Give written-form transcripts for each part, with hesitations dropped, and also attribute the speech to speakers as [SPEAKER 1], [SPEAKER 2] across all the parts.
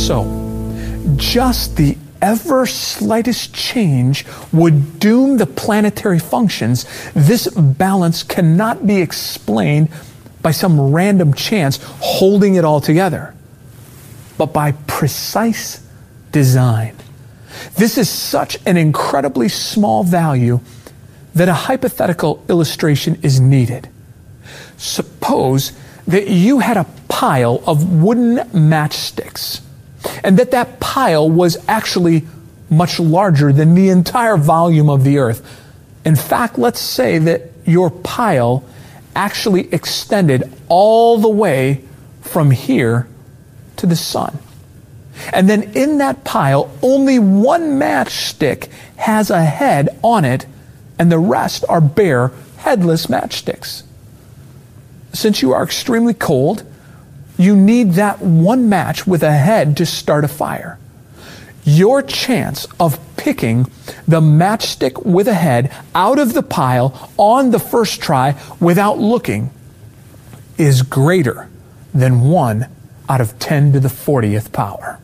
[SPEAKER 1] so, just the ever slightest change would doom the planetary functions. This balance cannot be explained by some random chance holding it all together, but by precise design. This is such an incredibly small value that a hypothetical illustration is needed. Suppose that you had a pile of wooden matchsticks, and that pile was actually much larger than the entire volume of the earth. In fact, let's say that your pile actually extended all the way from here to the sun. And then in that pile, only one matchstick has a head on it, and the rest are bare, headless matchsticks. Since you are extremely cold, you need that one match with a head to start a fire. Your chance of picking the matchstick with a head out of the pile on the first try without looking is greater than 1 out of 10 to the 40th power.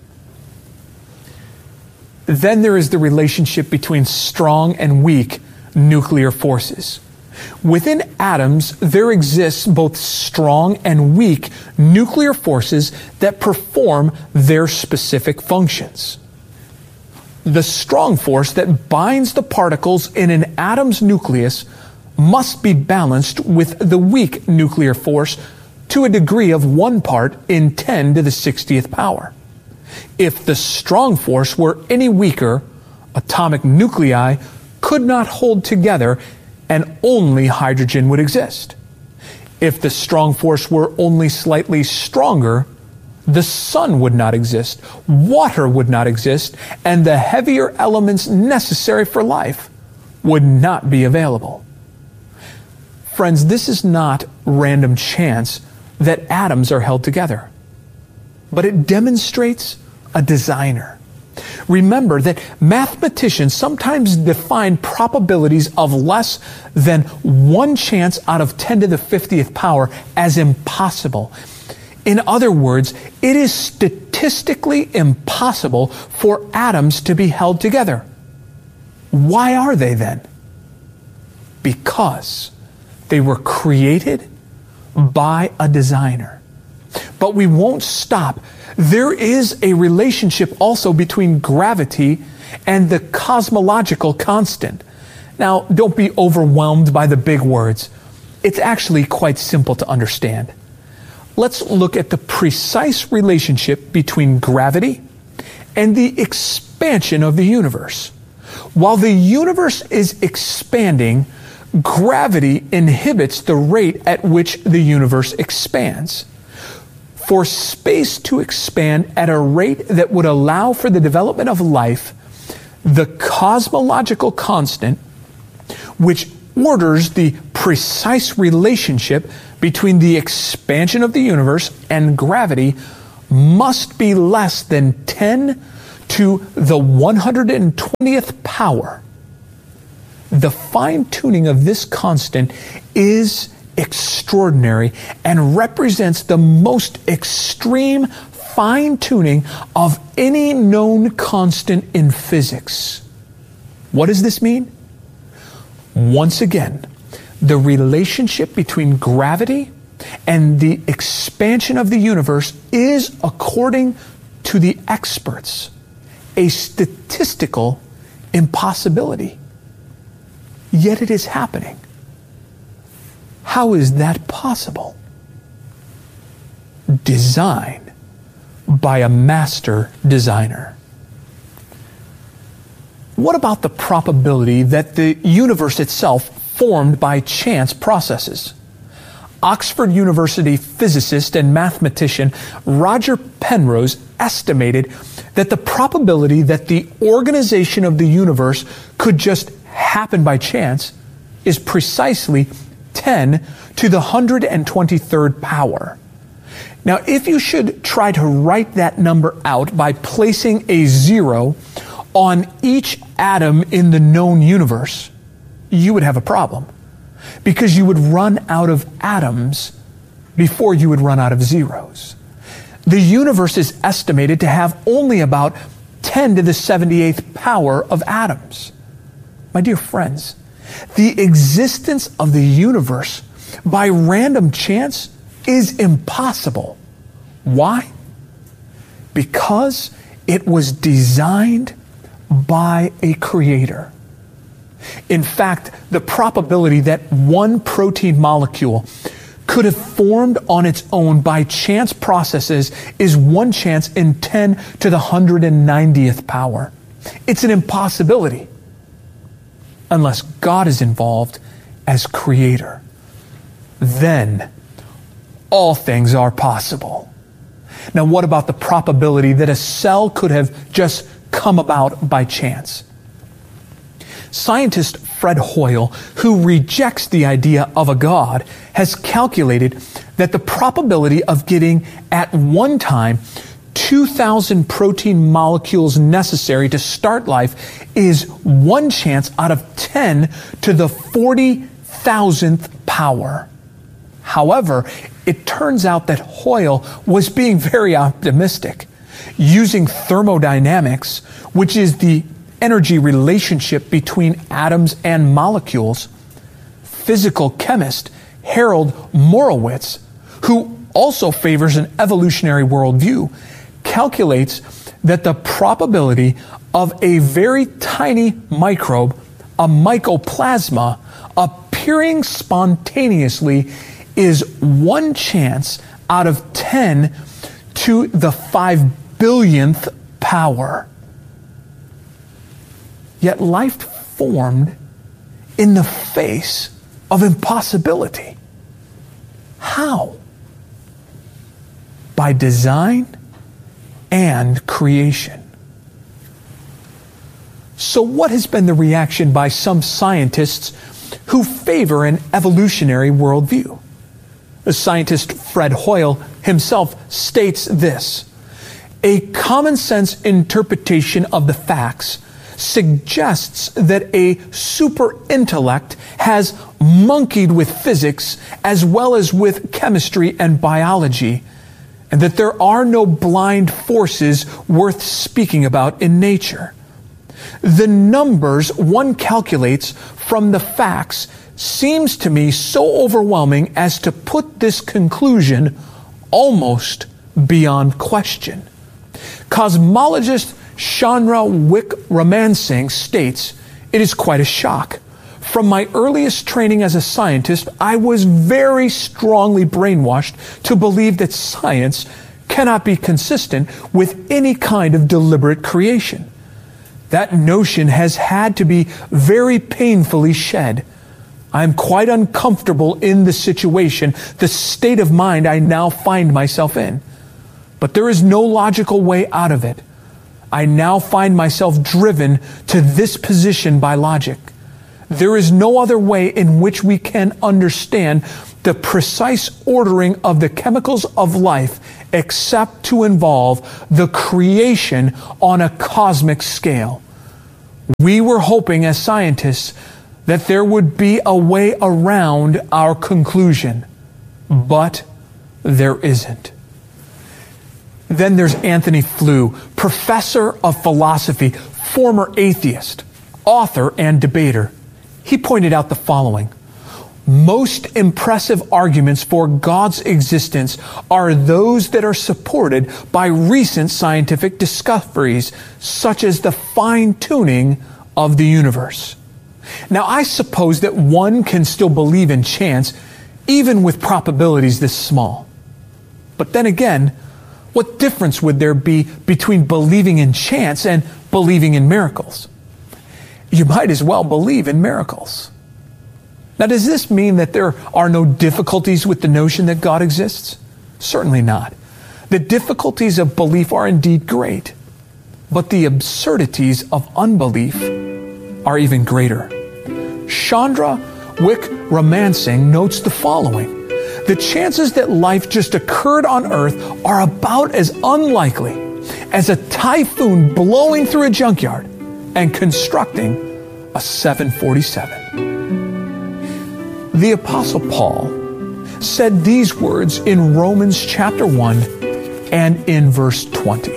[SPEAKER 1] Then there is the relationship between strong and weak nuclear forces. Within atoms, there exists both strong and weak nuclear forces that perform their specific functions. The strong force that binds the particles in an atom's nucleus must be balanced with the weak nuclear force to a degree of 1 part in 10 to the 60th power. If the strong force were any weaker, atomic nuclei could not hold together and only hydrogen would exist. If the strong force were only slightly stronger, the sun would not exist, water would not exist, and the heavier elements necessary for life would not be available. Friends, this is not random chance that atoms are held together, but it demonstrates a designer. Remember that mathematicians sometimes define probabilities of less than 1 chance out of 10 to the 50th power as impossible. In other words, it is statistically impossible for atoms to be held together. Why are they then? Because they were created by a designer. But we won't stop. There is a relationship also between gravity and the cosmological constant. Now, don't be overwhelmed by the big words. It's actually quite simple to understand. Let's look at the precise relationship between gravity and the expansion of the universe. While the universe is expanding, gravity inhibits the rate at which the universe expands. For space to expand at a rate that would allow for the development of life, the cosmological constant, which orders the precise relationship between the expansion of the universe and gravity, must be less than 10 to the 120th power. The fine-tuning of this constant is extraordinary and represents the most extreme fine-tuning of any known constant in physics. What does this mean? Once again, the relationship between gravity and the expansion of the universe is, according to the experts, a statistical impossibility. Yet it is happening. How is that possible? Design by a master designer. What about the probability that the universe itself formed by chance processes? Oxford University physicist and mathematician Roger Penrose estimated that the probability that the organization of the universe could just happen by chance is precisely 10 to the 123rd power. Now, if you should try to write that number out by placing a 0 on each atom in the known universe, you would have a problem, because you would run out of atoms before you would run out of zeros. the universe is estimated to have only about 10 to the 78th power of atoms. My dear friends, the existence of the universe by random chance is impossible. Why? Because it was designed by a creator. In fact, the probability that one protein molecule could have formed on its own by chance processes is 1 chance in 10 to the 190th power. It's an impossibility unless God is involved as creator. Then all things are possible. Now, what about the probability that a cell could have just come about by chance? Scientist Fred Hoyle, who rejects the idea of a God, has calculated that the probability of getting at one time 2,000 protein molecules necessary to start life is 1 chance out of 10 to the 40,000th power. However, it turns out that Hoyle was being very optimistic. Using thermodynamics, which is the energy relationship between atoms and molecules, physical chemist Harold Morowitz, who also favors an evolutionary worldview, calculates that the probability of a very tiny microbe, a mycoplasma, appearing spontaneously is 1 chance out of 10 to the 5 billionth power. Yet life formed in the face of impossibility. How? By design and creation. So what has been the reaction by some scientists who favor an evolutionary worldview? The scientist Fred Hoyle himself states this: a common sense interpretation of the facts suggests that a super intellect has monkeyed with physics as well as with chemistry and biology, and that there are no blind forces worth speaking about in nature. The numbers one calculates from the facts seems to me so overwhelming as to put this conclusion almost beyond question. Cosmologist Chandra Wickramansingh states, "It is quite a shock. From my earliest training as a scientist, I was very strongly brainwashed to believe that science cannot be consistent with any kind of deliberate creation. That notion has had to be very painfully shed. I am quite uncomfortable in the situation, the state of mind I now find myself in. But there is no logical way out of it. I now find myself driven to this position by logic. There is no other way in which we can understand the precise ordering of the chemicals of life except to involve the creation on a cosmic scale. We were hoping as scientists that there would be a way around our conclusion, but there isn't." Then there's Anthony Flew, professor of philosophy, former atheist, author, and debater. He pointed out the following: most impressive arguments for God's existence are those that are supported by recent scientific discoveries, such as the fine-tuning of the universe. Now, I suppose that one can still believe in chance, even with probabilities this small. But then again, what difference would there be between believing in chance and believing in miracles? You might as well believe in miracles. Now, does this mean that there are no difficulties with the notion that God exists? Certainly not. The difficulties of belief are indeed great, but the absurdities of unbelief are even greater. Chandra Wickramansingh notes the following: the chances that life just occurred on Earth are about as unlikely as a typhoon blowing through a junkyard and constructing a 747. The Apostle Paul said these words in Romans chapter 1, and in verse 20.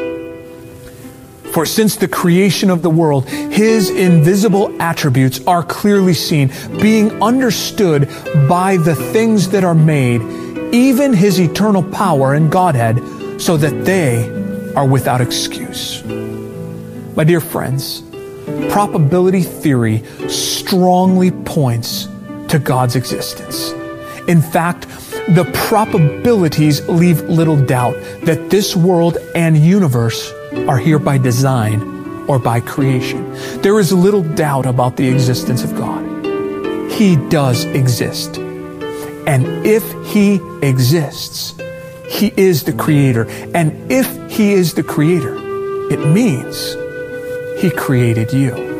[SPEAKER 1] For since the creation of the world, His invisible attributes are clearly seen, being understood by the things that are made, even His eternal power and Godhead, so that they are without excuse. My dear friends, probability theory strongly points to God's existence. In fact, the probabilities leave little doubt that this world and universe are here by design or by creation. There is little doubt about the existence of God. He does exist. And if He exists, He is the Creator. And if He is the Creator, it means He created you.